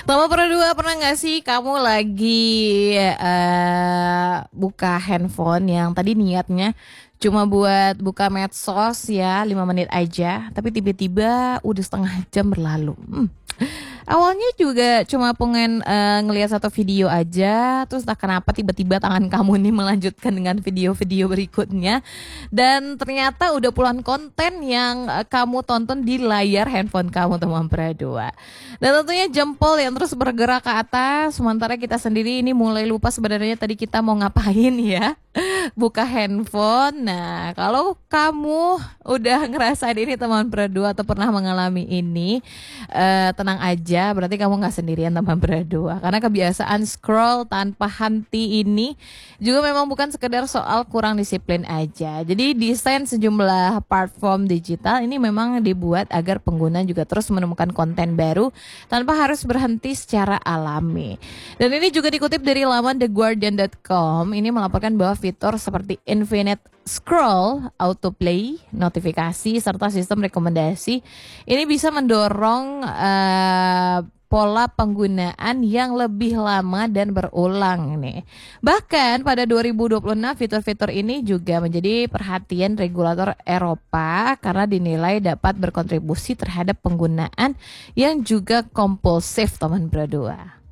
Nomor berdua, pernah nggak sih kamu lagi buka handphone yang tadi niatnya cuma buat buka medsos ya 5 menit aja, tapi tiba-tiba udah setengah jam berlalu. Awalnya juga cuma pengen ngelihat satu video aja, terus entah kenapa tiba-tiba tangan kamu nih melanjutkan dengan video-video berikutnya, dan ternyata udah puluhan konten yang kamu tonton di layar handphone kamu, teman berdua. Dan tentunya jempol yang terus bergerak ke atas, sementara kita sendiri ini mulai lupa sebenarnya tadi kita mau ngapain ya. Buka handphone. Nah, kalau kamu udah ngerasain ini teman berdua atau pernah mengalami ini, tenang aja, berarti kamu nggak sendirian teman berdua. Karena kebiasaan scroll tanpa henti ini juga memang bukan sekedar soal kurang disiplin aja. Jadi desain sejumlah platform digital ini memang dibuat agar pengguna juga terus menemukan konten baru tanpa harus berhenti secara alami. Dan ini juga dikutip dari laman theguardian.com. Ini melaporkan bahwa fitur seperti infinite scroll, autoplay, notifikasi, serta sistem rekomendasi ini bisa mendorong pola penggunaan yang lebih lama dan berulang nih. Bahkan pada 2026 fitur-fitur ini juga menjadi perhatian regulator Eropa karena dinilai dapat berkontribusi terhadap penggunaan yang juga kompulsif teman berdua.